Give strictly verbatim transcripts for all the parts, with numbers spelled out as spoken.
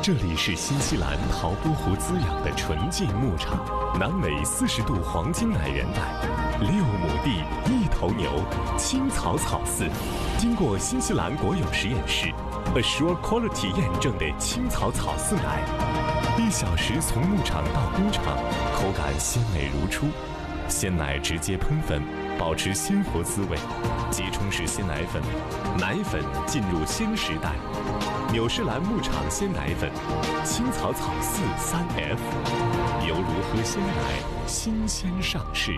这里是新西兰陶波湖滋养的纯净牧场，南美四十度黄金奶源带，六亩地一头牛，青草草饲，经过新西兰国有实验室 Assure Quality 验证的青草草饲奶，一小时从牧场到工厂，口感鲜美如初，鲜奶直接喷粉，保持鲜活滋味，即冲式鲜奶粉，奶粉进入新时代。纽仕兰牧场鲜奶粉，青草草饲三 F， 犹如喝鲜奶，新鲜上市。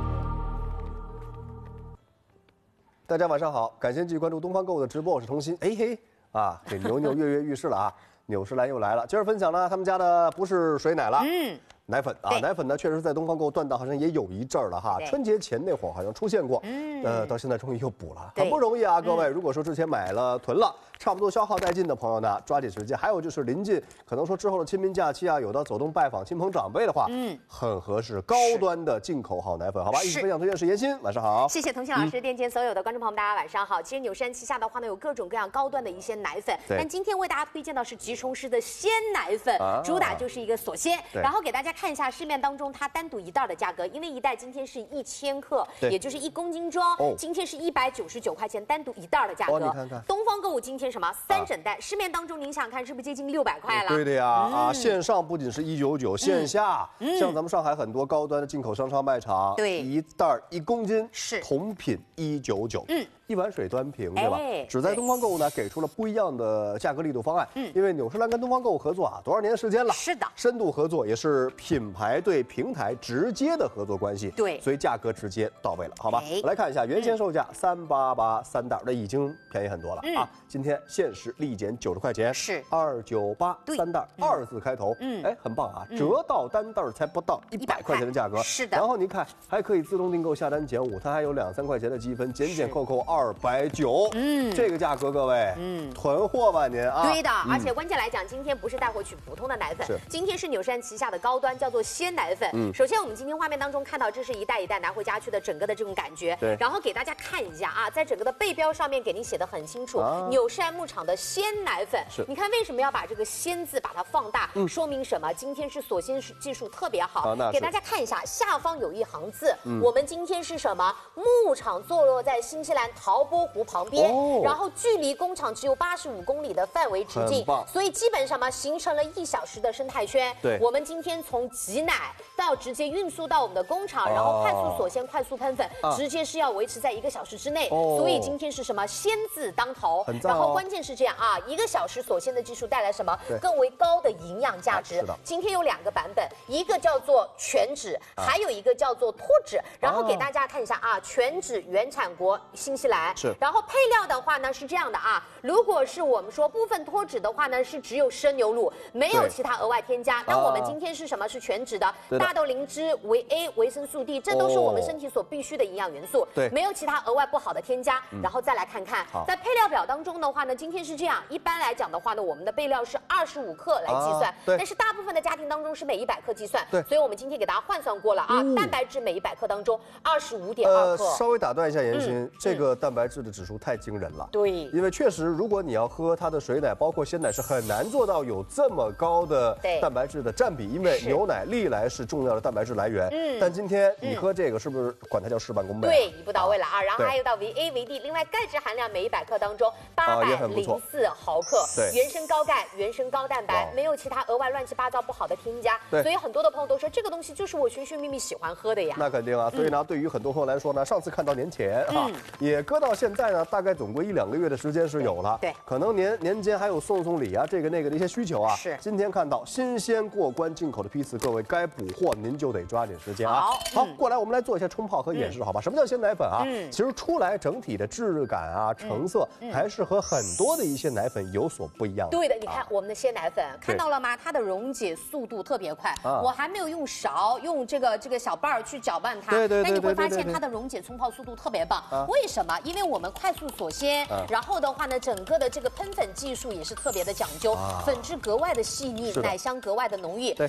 大家晚上好，感谢继续关注东方购物的直播，我是童鑫。哎嘿啊，这牛牛跃跃欲试了啊！纽仕兰又来了，今儿分享呢，他们家的不是水奶了，嗯。奶粉啊，奶粉呢，确实在东方购物断档好像也有一阵儿了哈。春节前那会儿好像出现过，嗯，呃，到现在终于又补了，很不容易啊，各位。如果说之前买了囤了，差不多消耗殆尽的朋友呢，抓紧时间。还有就是临近，可能说之后的清明假期啊，有的走动拜访亲朋长辈的话，嗯，很合适，高端的进口好奶粉，好吧？一起分享推荐是妍心，晚上好。 谢谢童鑫老师，店前所有的观众朋友们，大家晚上好。其实纽仕兰旗下的话呢，有各种各样高端的一些奶粉，但今天为大家推荐到是即冲式的鲜奶粉，主打就是一个锁鲜。然后给大家看一下市面当中它单独一袋的价格，因为一袋今天是一千克，也就是一公斤装，哦、今天是一百九十九块钱单独一袋的价格。哦、你看看，东方购物今天什么三整袋，啊、市面当中您想看是不是接近六百块了？ 对的呀，嗯、啊，线上不仅是一九九，线下、嗯、像咱们上海很多高端的进口商超卖场，对，一袋一公斤是同品一九九，嗯。一碗水端平，对吧？哎、只在东方购物呢，给出了不一样的价格力度方案。嗯，因为纽仕兰跟东方购物合作啊，多少年的时间了？ 是的， 深度合作也是品牌对平台直接的合作关系。 对， 所以价格直接到位了，好吧？哎、我来看一下，原先售价三八八三袋，那已经便宜很多了、嗯、啊！今天限时立减九十块钱，是二九八三袋，二字开头。嗯，哎，很棒啊！嗯、折到单袋才不到一百块钱的价格。 是的。 然后您看，还可以自动订购下单减五，它还有两三块钱的积分，减减扣扣二百九，嗯，这个价格各位，嗯，囤货吧您啊。 对的，嗯、而且关键来讲，今天不是带回去普通的奶粉，是今天是纽仕兰旗下的高端，叫做鲜奶粉。嗯，首先我们今天画面当中看到，这是一袋一袋拿回家去的整个的这种感觉。对，然后给大家看一下啊，在整个的背标上面给您写的很清楚，啊、纽仕兰牧场的鲜奶粉。是，你看为什么要把这个鲜字把它放大？嗯，说明什么？今天是锁鲜技术特别好。啊、给大家看一下，下方有一行字，嗯、我们今天是什么？牧场坐落在新西兰陶波湖旁边。哦、然后距离工厂只有八十五公里的范围直径，所以基本上嘛形成了一小时的生态圈。对，我们今天从挤奶到直接运输到我们的工厂，哦、然后快速锁鲜、快速喷粉，啊、直接是要维持在一个小时之内。哦、所以今天是什么鲜字当头，哦、然后关键是这样啊，一个小时锁鲜的技术带来什么更为高的营养价值？是的，今天有两个版本，一个叫做全脂，啊、还有一个叫做脱脂。然后给大家看一下啊，全脂原产国新西兰，是，然后配料的话呢是这样的啊，如果是我们说部分脱脂的话呢，是只有生牛乳，没有其他额外添加。那我们今天是什么？是全脂的，大豆灵芝、维 A、维生素 D， 这都是我们身体所必需的营养元素，对，没有其他额外不好的添加。然后再来看看，在配料表当中的话呢，今天是这样，一般来讲的话呢，我们的备料是二十五克来计算，但是大部分的家庭当中是每一百克计算，对，所以我们今天给大家换算过了啊，蛋白质每一百克当中二十五点二克。 稍微打断一下妍心，这个蛋白质的指数太惊人了。对，因为确实，如果你要喝它的水奶，包括鲜奶，是很难做到有这么高的蛋白质的占比。因为牛奶历来是重要的蛋白质来源。嗯，但今天你喝这个，是不是管它叫事半功倍？ 对，一步到位了啊。然后还有到维 A 维 D， 另外钙质含量每一百克当中八百零四毫克，对，原生高钙、原生高蛋白，没有其他额外乱七八糟不好的添加。对，所以很多的朋友都说这个东西就是我寻寻觅觅喜欢喝的呀。 那肯定啊。所以呢，对于很多朋友来说呢，上次看到年前啊，也搁到现在呢，大概总归一两个月的时间是有了。对，可能年年间还有送送礼啊，这个那个的一些需求啊。是，今天看到新鲜过关进口的批次，各位该补货您就得抓紧时间啊。好，好，过来我们来做一下冲泡和演示，好吧？什么叫鲜奶粉啊？嗯，其实出来整体的质感啊、成色还是和很多的一些奶粉有所不一样的。 对的，你看我们的鲜奶粉，看到了吗？它的溶解速度特别快，我还没有用勺，用这个这个小瓣去搅拌它，对对对，但你会发现它的溶解冲泡速度特别棒。为什么？因为我们快速锁鲜，然后的话呢，整个的这个喷粉技术也是特别的讲究，粉质格外的细腻，奶香格外的浓郁，对，没有其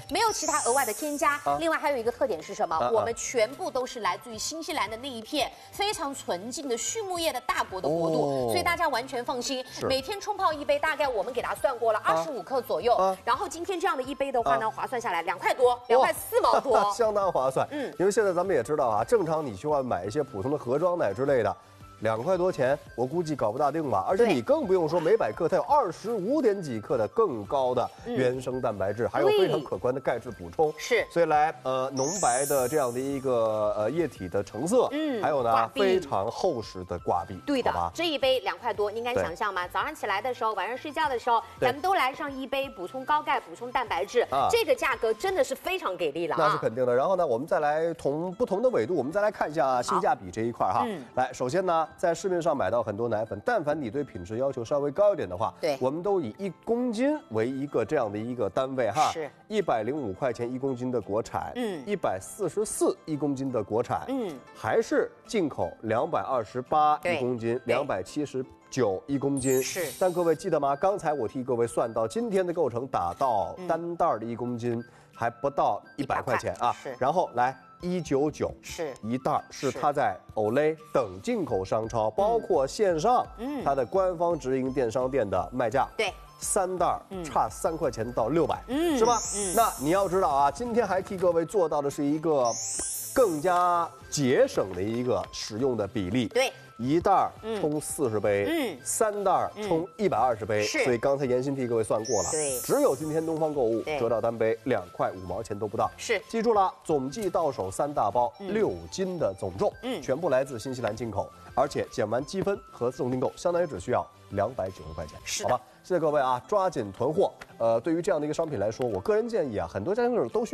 其他额外的添加。啊、另外还有一个特点是什么？啊、我们全部都是来自于新西兰的那一片非常纯净的畜牧业的大国的国度，哦、所以大家完全放心。每天冲泡一杯，大概我们给它算过了二十五克左右。啊、然后今天这样的一杯的话呢，划算下来两块多，两块四毛多， 相当划算。嗯，因为现在咱们也知道啊，正常你去外面买一些普通的盒装奶之类的。两块多钱，我估计搞不大定吧。而且你更不用说每百克它有二十五点几克的更高的原生蛋白质，嗯、还有非常可观的钙质补充。 是， 所以来呃浓白的这样的一个呃液体的成色，嗯，还有呢非常厚实的挂壁。 对的，这一杯两块多，您敢想象吗？早上起来的时候，晚上睡觉的时候，咱们都来上一杯，补充高钙，补充蛋白质。啊，这个价格真的是非常给力了啊！ 那是肯定的。然后呢，我们再来从不同的纬度，我们再来看一下性价比这一块哈。嗯，来，首先呢。在市面上买到很多奶粉，但凡你对品质要求稍微高一点的话， 对， 我们都以一公斤为一个这样的一个单位哈， 是， 一百零五块钱一公斤的国产，嗯，一百四十四一公斤的国产，嗯，还是进口两百二十八一公斤，两百七十九一公斤， 是。 但各位记得吗？刚才我替各位算到今天的构成，打到单袋的一公斤、嗯、还不到一百块钱啊， 是。 然后来。一九九是一袋，是它在 Olay 等进口商超，包括线上，嗯，它的官方直营电商店的卖价， 对， 三袋差三块钱到六百，嗯，是吧？嗯，那你要知道啊，今天还替各位做到的是一个更加节省的一个使用的比例， 对。 一袋冲四十杯，嗯，三袋冲一百二十杯， 是， 所以刚才严心替各位算过了， 对， 只有今天东方购物折到单杯两块五毛钱都不到， 是， 记住了，总计到手三大包，六斤的总重，嗯，全部来自新西兰进口，而且减完积分和自动订购，相当于只需要两百九十块钱， 是， 好吧，谢谢各位啊，抓紧囤货。呃，对于这样的一个商品来说，我个人建议啊，很多家庭主妇都需。